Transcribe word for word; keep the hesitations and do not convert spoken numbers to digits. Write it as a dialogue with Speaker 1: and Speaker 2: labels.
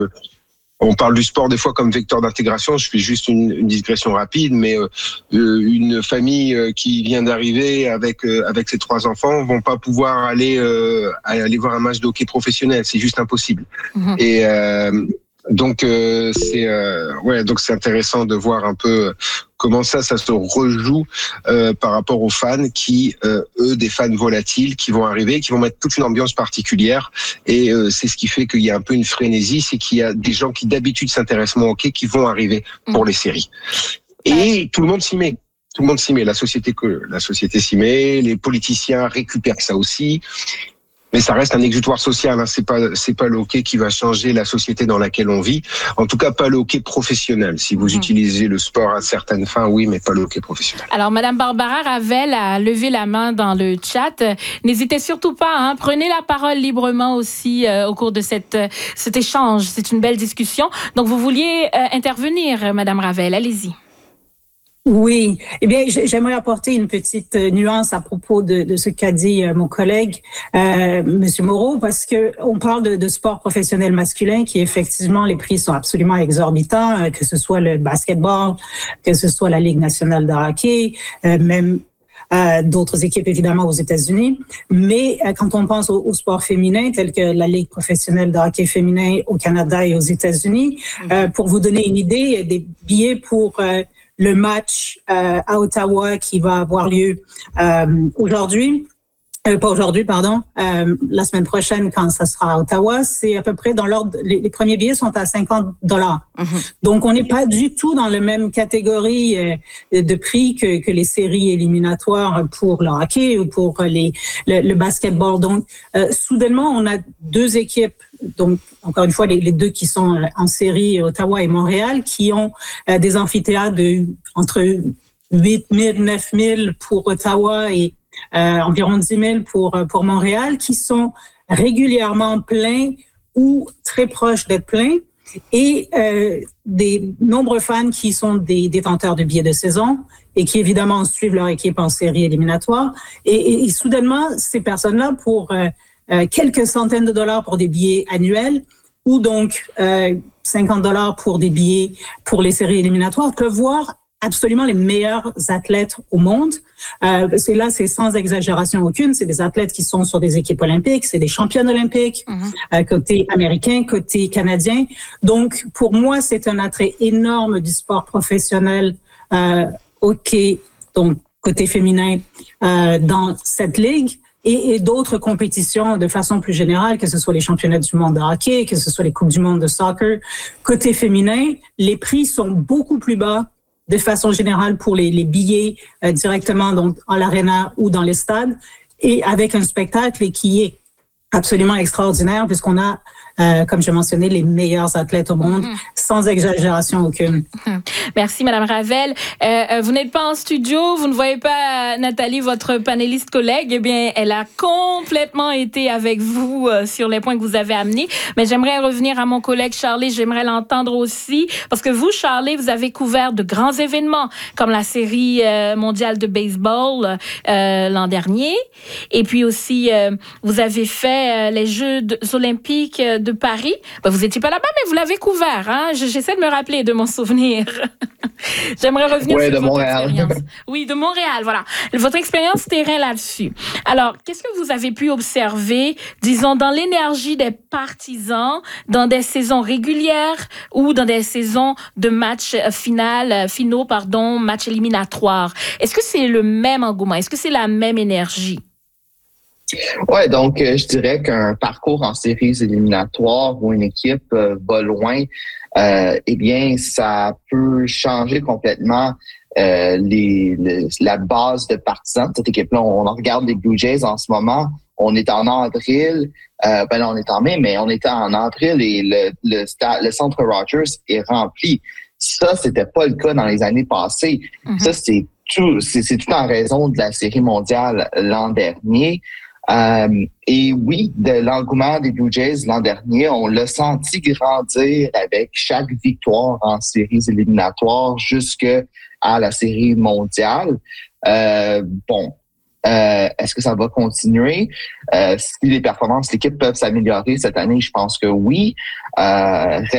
Speaker 1: On parle du sport des fois comme vecteur d'intégration. Je fais juste une, une digression rapide, mais euh, une famille qui vient d'arriver avec euh, avec ses trois enfants vont pas pouvoir aller euh, aller voir un match de hockey professionnel. C'est juste impossible. Mmh. Et euh, donc euh, c'est euh, ouais donc c'est intéressant de voir un peu comment ça ça se rejoue euh, par rapport aux fans qui euh, eux des fans volatiles qui vont arriver, qui vont mettre toute une ambiance particulière et euh, c'est ce qui fait qu'il y a un peu une frénésie, c'est qu'il y a des gens qui d'habitude s'intéressent moins au hockey qui vont arriver pour les séries et tout le monde s'y met. Tout le monde s'y met. La société que la société s'y met, les politiciens récupèrent ça aussi. Mais ça reste un exutoire social, hein. C'est pas, c'est pas le hockey qui va changer la société dans laquelle on vit. En tout cas, pas le hockey professionnel. Si vous mmh. utilisez le sport à certaines fins, oui, mais pas le hockey professionnel.
Speaker 2: Alors, Madame Barbara Ravel a levé la main dans le chat. N'hésitez surtout pas, hein. Prenez la parole librement aussi euh, au cours de cette, cet échange. C'est une belle discussion. Donc, vous vouliez euh, intervenir, Madame Ravel. Allez-y.
Speaker 3: Oui, eh bien, j'aimerais apporter une petite nuance à propos de, de ce qu'a dit mon collègue, euh, Monsieur Moreau, parce que on parle de, de sport professionnel masculin, qui effectivement les prix sont absolument exorbitants, que ce soit le basketball, que ce soit la Ligue nationale de hockey, euh, même euh, d'autres équipes évidemment aux États-Unis. Mais euh, quand on pense au, au sport féminin, tel que la Ligue professionnelle de hockey féminin au Canada et aux États-Unis, euh, pour vous donner une idée, des billets pour euh, le match euh, à Ottawa qui va avoir lieu euh, aujourd'hui, euh, pas aujourd'hui, pardon, euh, la semaine prochaine quand ça sera à Ottawa, c'est à peu près dans l'ordre, les, les premiers billets sont à cinquante dollars. Mm-hmm. Donc, on n'est pas du tout dans la même catégorie euh, de prix que, que les séries éliminatoires pour le hockey ou pour les, le, le basketball. Donc, euh, soudainement, on a deux équipes. Donc, encore une fois, les, les deux qui sont en série, Ottawa et Montréal, qui ont euh, des amphithéâtres de entre huit mille, neuf mille pour Ottawa et euh, environ dix mille pour, pour Montréal, qui sont régulièrement pleins ou très proches d'être pleins, et euh, des nombreux fans qui sont des détenteurs de billets de saison et qui, évidemment, suivent leur équipe en série éliminatoire. Et, et, et soudainement, ces personnes-là, pour... Euh, Euh, quelques centaines de dollars pour des billets annuels ou donc euh, cinquante dollars pour des billets pour les séries éliminatoires, peuvent voir absolument les meilleurs athlètes au monde. Euh, c'est là, c'est sans exagération aucune, c'est des athlètes qui sont sur des équipes olympiques, c'est des championnes olympiques, mm-hmm. euh, côté américain, côté canadien. Donc, pour moi, c'est un attrait énorme du sport professionnel euh, hockey, donc côté féminin, euh, dans cette ligue. Et, et d'autres compétitions de façon plus générale, que ce soit les championnats du monde de hockey, que ce soit les coupes du monde de soccer. Côté féminin, les prix sont beaucoup plus bas de façon générale pour les, les billets euh, directement donc à l'aréna ou dans les stades, et avec un spectacle qui est absolument extraordinaire puisqu'on a, euh, comme je mentionnais, les meilleurs athlètes au monde, mmh. sans exagération aucune.
Speaker 2: Merci, Madame Ravel. Euh, vous n'êtes pas en studio, vous ne voyez pas Nathalie, votre panéliste collègue. Eh bien, elle a complètement été avec vous euh, sur les points que vous avez amenés. Mais j'aimerais revenir à mon collègue Charlie, j'aimerais l'entendre aussi, parce que vous, Charlie, vous avez couvert de grands événements, comme la série euh, mondiale de baseball euh, l'an dernier. Et puis aussi, euh, vous avez fait euh, les Jeux de, olympiques de Paris. Ben, vous n'étiez pas là-bas, mais vous l'avez couvert. Hein? J'essaie de me rappeler de mon souvenir. J'aimerais revenir
Speaker 4: ouais,
Speaker 2: sur
Speaker 4: de
Speaker 2: votre
Speaker 4: Montréal.
Speaker 2: expérience. Oui, de Montréal, voilà. Votre expérience terrain là-dessus. Alors, qu'est-ce que vous avez pu observer, disons, dans l'énergie des partisans, dans des saisons régulières ou dans des saisons de matchs finales, finaux, pardon, matchs éliminatoires? Est-ce que c'est le même engouement? Est-ce que c'est la même énergie?
Speaker 4: Ouais, donc euh, je dirais qu'un parcours en séries éliminatoires où une équipe euh, va loin, euh, eh bien, ça peut changer complètement euh, les, les, la base de partisans de cette équipe-là. On, on regarde les Blue Jays en ce moment. On est en avril, euh, ben là, on est en mai, mais on était en avril et le, le, stade, le centre Rogers est rempli. Ça, c'était pas le cas dans les années passées. Mm-hmm. Ça, c'est tout, c'est, c'est tout en raison de la Série mondiale l'an dernier. Euh, et oui, de l'engouement des Blue Jays l'an dernier, on l'a senti grandir avec chaque victoire en séries éliminatoires jusqu'à la série mondiale. Euh, bon, euh, est-ce que ça va continuer? Euh, si les performances de l'équipe peuvent s'améliorer cette année, je pense que oui. Euh,